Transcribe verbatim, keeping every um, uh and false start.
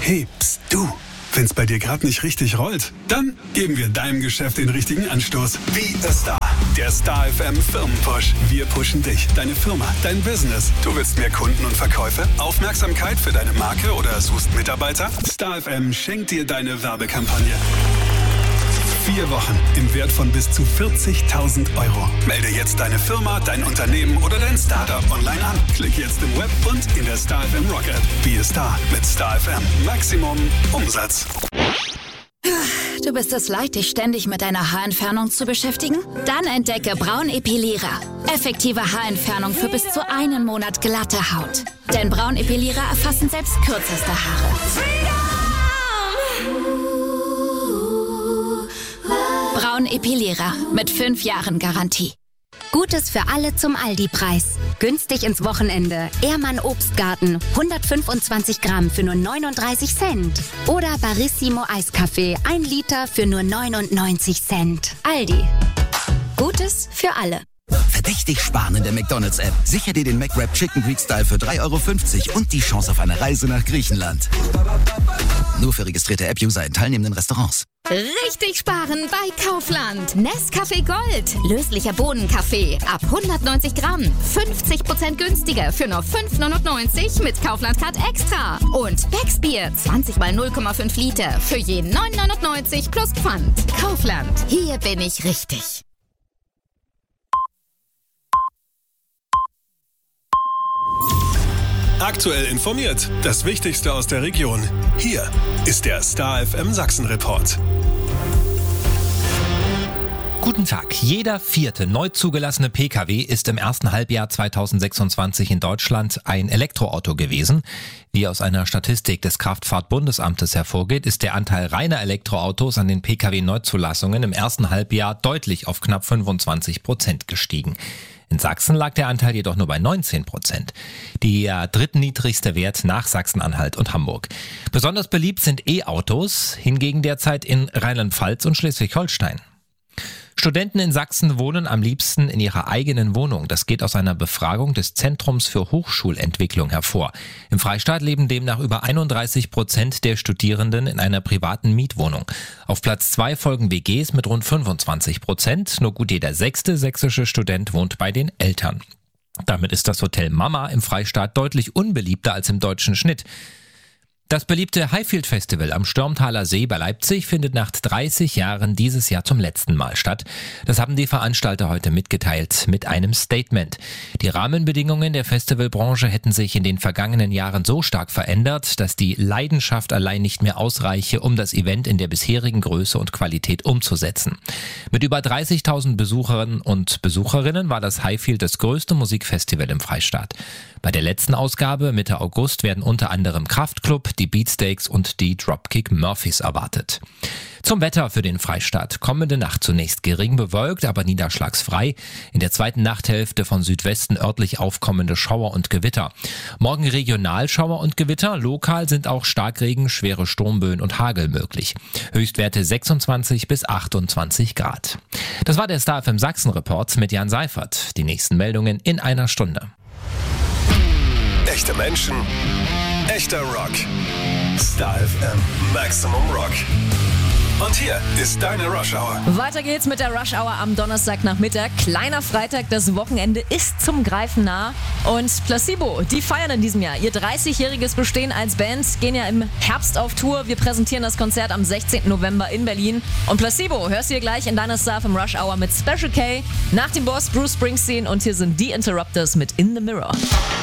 Hey, pst, du. Wenn's bei dir gerade nicht richtig rollt, dann geben wir deinem Geschäft den richtigen Anstoß. Be a Star. Der Star F M Firmenpush. Wir pushen dich, deine Firma, dein Business. Du willst mehr Kunden und Verkäufe, Aufmerksamkeit für deine Marke oder suchst Mitarbeiter? Star F M schenkt dir deine Werbekampagne. Vier Wochen im Wert von bis zu vierzigtausend Euro. Melde jetzt deine Firma, dein Unternehmen oder dein Startup online an. Klick jetzt im Web und in der Star F M Rock App. Be a Star mit Star F M. Maximum Umsatz. Du bist es leid, dich ständig mit deiner Haarentfernung zu beschäftigen? Dann entdecke Braun Epilierer. Effektive Haarentfernung für bis zu einen Monat glatte Haut. Denn Braun Epilierer erfassen selbst kürzeste Haare. Braun Epilierer mit fünf Jahren Garantie. Gutes für alle zum Aldi-Preis. Günstig ins Wochenende. Ehrmann Obstgarten. hundertfünfundzwanzig Gramm für nur neununddreißig Cent. Oder Barissimo Eiskaffee. ein Liter für nur neunundneunzig Cent. Aldi. Gutes für alle. Verdächtig sparen in der McDonald's-App. Sicher dir den McWrap Chicken Greek Style für drei Euro fünfzig und die Chance auf eine Reise nach Griechenland. Nur für registrierte App-User in teilnehmenden Restaurants. Richtig sparen bei Kaufland. Nescafé Gold. Löslicher Bohnenkaffee. Ab hundertneunzig Gramm. fünfzig Prozent günstiger für nur fünf neunundneunzig mit Kaufland Card Extra. Und Becks Bier. zwanzig mal null Komma fünf Liter. Für jeden neun neunundneunzig plus Pfand. Kaufland. Hier bin ich richtig. Aktuell informiert. Das Wichtigste aus der Region. Hier ist der Star F M Sachsen Report. Guten Tag. Jeder vierte neu zugelassene Pkw ist im ersten Halbjahr zweitausendsechsundzwanzig in Deutschland ein Elektroauto gewesen. Wie aus einer Statistik des Kraftfahrtbundesamtes hervorgeht, ist der Anteil reiner Elektroautos an den Pkw-Neuzulassungen im ersten Halbjahr deutlich auf knapp fünfundzwanzig Prozent gestiegen. In Sachsen lag der Anteil jedoch nur bei neunzehn Prozent. Der drittniedrigste Wert nach Sachsen-Anhalt und Hamburg. Besonders beliebt sind E-Autos, hingegen derzeit in Rheinland-Pfalz und Schleswig-Holstein. Studenten in Sachsen wohnen am liebsten in ihrer eigenen Wohnung. Das geht aus einer Befragung des Zentrums für Hochschulentwicklung hervor. Im Freistaat leben demnach über einunddreißig Prozent der Studierenden in einer privaten Mietwohnung. Auf Platz zwei folgen W Gs mit rund fünfundzwanzig Prozent. Nur gut jeder sechste sächsische Student wohnt bei den Eltern. Damit ist das Hotel Mama im Freistaat deutlich unbeliebter als im deutschen Schnitt. Das beliebte Highfield Festival am Stürmtaler See bei Leipzig findet nach dreißig Jahren dieses Jahr zum letzten Mal statt. Das haben die Veranstalter heute mitgeteilt mit einem Statement. Die Rahmenbedingungen der Festivalbranche hätten sich in den vergangenen Jahren so stark verändert, dass die Leidenschaft allein nicht mehr ausreiche, um das Event in der bisherigen Größe und Qualität umzusetzen. Mit über dreißigtausend Besucherinnen und Besucherinnen war das Highfield das größte Musikfestival im Freistaat. Bei der letzten Ausgabe Mitte August werden unter anderem Kraftklub, die Beatsteaks und die Dropkick Murphys erwartet. Zum Wetter für den Freistaat. Kommende Nacht zunächst gering bewölkt, aber niederschlagsfrei. In der zweiten Nachthälfte von Südwesten örtlich aufkommende Schauer und Gewitter. Morgen regional Schauer und Gewitter. Lokal sind auch Starkregen, schwere Sturmböen und Hagel möglich. Höchstwerte sechsundzwanzig bis achtundzwanzig Grad. Das war der Star F M Sachsen Report mit Jan Seifert. Die nächsten Meldungen in einer Stunde. Echte Menschen, echter Rock. Star F M Maximum Rock. Und hier ist deine Rush Hour. Weiter geht's mit der Rush Hour am Donnerstagnachmittag. Kleiner Freitag, das Wochenende ist zum Greifen nah. Und Placebo, die feiern in diesem Jahr ihr dreißigjähriges Bestehen als Band, gehen ja im Herbst auf Tour. Wir präsentieren das Konzert am sechzehnten November in Berlin. Und Placebo hörst du hier gleich in deiner Star im Rush Hour mit Special K. Nach dem Boss Bruce Springsteen und hier sind die Interrupters mit In the Mirror.